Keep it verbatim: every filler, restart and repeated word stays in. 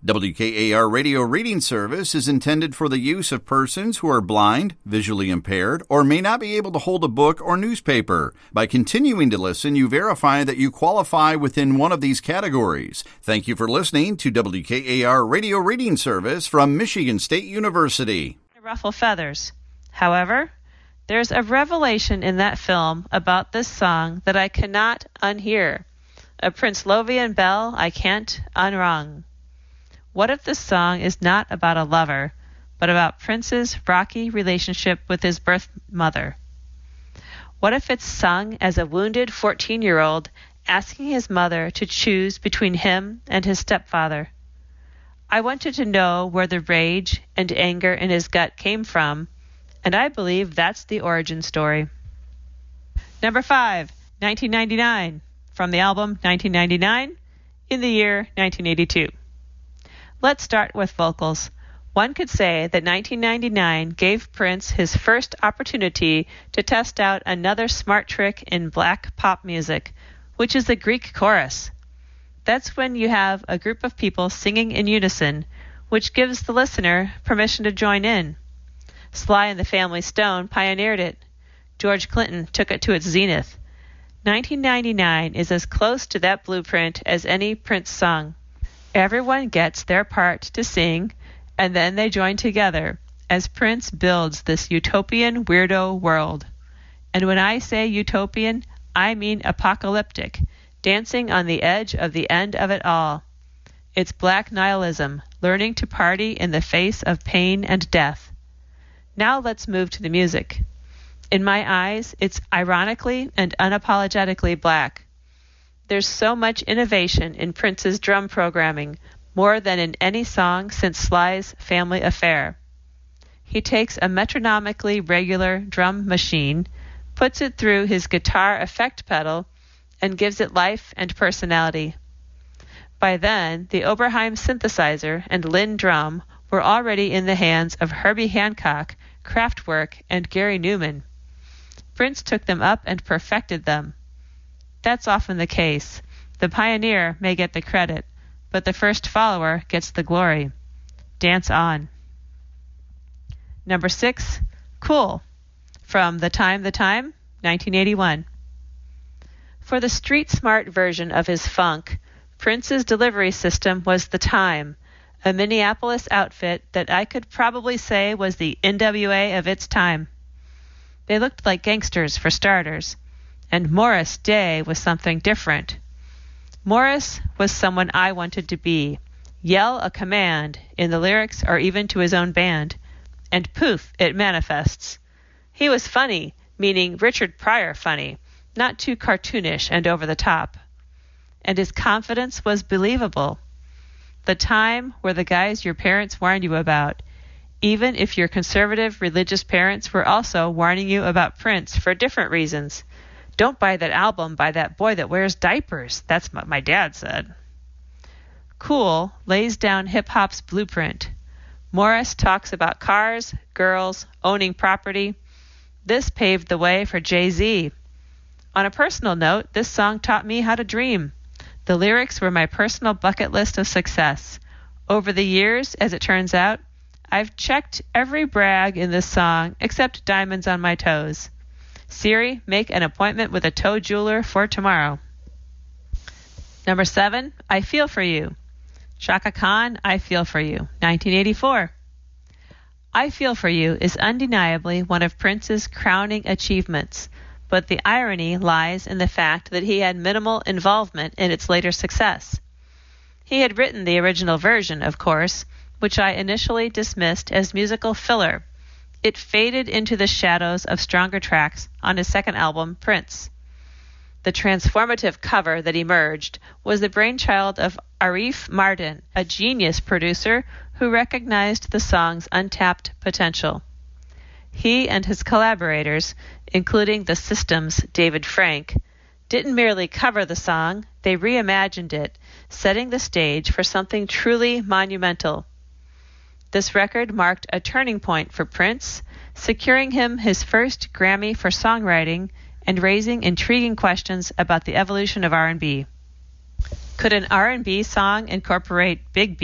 W K A R Radio Reading Service is intended for the use of persons who are blind, visually impaired, or may not be able to hold a book or newspaper. By continuing to listen, you verify that you qualify within one of these categories. Thank you for listening to W K A R Radio Reading Service from Michigan State University. Ruffle feathers. However, there's a revelation in that film about this song that I cannot unhear. A Prince Lovian bell I can't unrung. What if this song is not about a lover, but about Prince's rocky relationship with his birth mother? What if it's sung as a wounded fourteen-year-old asking his mother to choose between him and his stepfather? I wanted to know where the rage and anger in his gut came from, and I believe that's the origin story. Number five, nineteen ninety-nine, from the album nineteen ninety-nine, in the year nineteen eighty-two. Let's start with vocals. One could say that nineteen ninety-nine gave Prince his first opportunity to test out another smart trick in black pop music, which is the Greek chorus. That's when you have a group of people singing in unison, which gives the listener permission to join in. Sly and the Family Stone pioneered it. George Clinton took it to its zenith. nineteen ninety-nine is as close to that blueprint as any Prince song. Everyone gets their part to sing, and then they join together as Prince builds this utopian weirdo world. And when I say utopian, I mean apocalyptic, dancing on the edge of the end of it all. It's black nihilism, learning to party in the face of pain and death. Now let's move to the music. In my eyes, it's ironically and unapologetically black. There's so much innovation in Prince's drum programming, more than in any song since Sly's Family Affair. He takes a metronomically regular drum machine, puts it through his guitar effect pedal, and gives it life and personality. By then, the Oberheim synthesizer and Linn drum were already in the hands of Herbie Hancock, Kraftwerk, and Gary Newman. Prince took them up and perfected them. That's often the case. The pioneer may get the credit, but the first follower gets the glory. Dance on. Number six, Cool, from The Time, The Time, nineteen eighty-one. For the street-smart version of his funk, Prince's delivery system was The Time, a Minneapolis outfit that I could probably say was the N W A of its time. They looked like gangsters, for starters. And Morris Day was something different. Morris was someone I wanted to be. Yell a command in the lyrics or even to his own band, and poof, it manifests. He was funny, meaning Richard Pryor funny, not too cartoonish and over the top. And his confidence was believable. The time were the guys your parents warned you about, even if your conservative religious parents were also warning you about Prince for different reasons. Don't buy that album by that boy that wears diapers. That's what my dad said. Cool lays down hip-hop's blueprint. Morris talks about cars, girls, owning property. This paved the way for Jay-Z. On a personal note, this song taught me how to dream. The lyrics were my personal bucket list of success. Over the years, as it turns out, I've checked every brag in this song except diamonds on my toes. Siri, make an appointment with a toe jeweler for tomorrow. Number seven, I Feel For You. Chaka Khan, I Feel For You, nineteen eighty-four. I Feel For You is undeniably one of Prince's crowning achievements, but the irony lies in the fact that he had minimal involvement in its later success. He had written the original version, of course, which I initially dismissed as musical filler. It faded into the shadows of stronger tracks on his second album, Prince. The transformative cover that emerged was the brainchild of Arif Mardin, a genius producer who recognized the song's untapped potential. He and his collaborators, including the System's David Frank, didn't merely cover the song, they reimagined it, setting the stage for something truly monumental. This record marked a turning point for Prince, securing him his first Grammy for songwriting and raising intriguing questions about the evolution of R and B. Could an R and B song incorporate Big